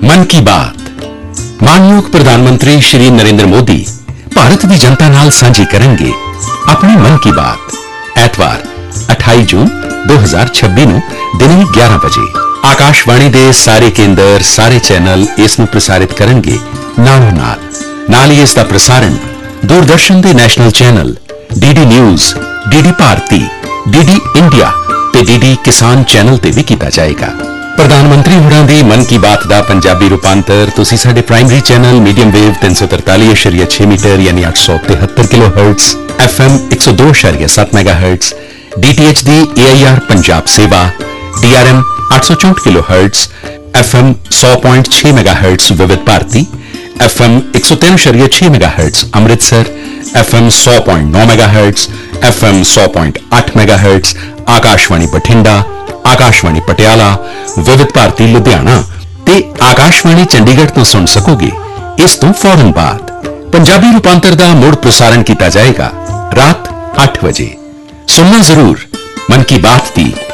मन की बात मानयोग प्रधानमंत्री श्री नरेंद्र मोदी भारत की जनता नाल सांझी करेंगे अपनी मन की बात। एतवार 28 जून 2026 ਨੂੰ ਦਿਨੇ 11 ਵਜੇ आकाशवाणी ਦੇ ਸਾਰੇ ਕੇਂਦਰ ਸਾਰੇ ਚੈਨਲ ਇਸ ਨੂੰ ਪ੍ਰਸਾਰਿਤ ਕਰਨਗੇ। ਨਾਲ ਹੀ ਇਸ ਦਾ ਪ੍ਰਸਾਰਣ दूरदर्शन ਦੇ national channel DD news, DD ਭਾਰਤੀ, ਡੀਡੀ ਇੰਡੀਆ ਤੇ ਡੀਡੀ ਕਿਸਾਨ ਚੈਨਲ ਤੇ ਵੀ ਕੀਤਾ ਜਾਏਗਾ। ਪ੍ਰਧਾਨ ਮੰਤਰੀ ਹੋਰਾਂ ਦੀ ਮਨ ਕੀ ਬਾਤ ਦਾ ਪੰਜਾਬੀ ਰੂਪਾਂਤਰ ਤੁਸੀਂ ਸਾਡੇ primary channel medium wave 343.6 metre ਯਾਨੀ 873 ਕਿਲੋਹਰਟਜ਼, FM 102.7 ਮੈਗਾਹਰਟਜ਼, DTH ਦੀ AIR ਪੰਜਾਬ ਸੇਵਾ, DRM 864 ਕਿਲੋਹਰਟਜ਼, FM 100.6 ਮੈਗਾਹਰਟਜ਼ ਵਿਵਿਧ ਭਾਰਤੀ, FM 103.6 ਮੈਗਾਹਰਟਜ਼ Amritsar, FM 100.9 ਮੈਗਾਹਰਟਜ਼, FM 100.8 ਮੈਗਾਹਰਟਜ਼ Akashvani Bathinda, Akashvani Patiala, विविध भारती लुधियाना ते आकाशवाणी चंडीगढ़ तो सुन सकोगे। इस तो फौरन बाद पंजाबी रूपांतर दा मुड़ प्रसारण किया जाएगा रात 8 बजे। सुनना जरूर मन की बात दी